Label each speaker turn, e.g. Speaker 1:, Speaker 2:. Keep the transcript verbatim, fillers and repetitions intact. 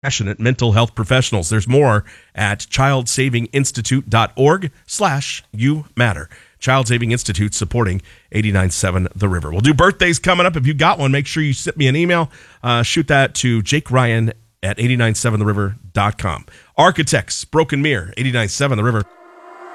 Speaker 1: Passionate mental health professionals. There's more at childsavinginstitute.org slash you matter. Child Saving Institute supporting eighty-nine point seven The River. We'll do birthdays coming up. If you got one, make sure you send me an email. Uh, shoot that to Jake Ryan at eighty-nine seven the river dot com. Architects, Broken Mirror, eighty-nine point seven The River.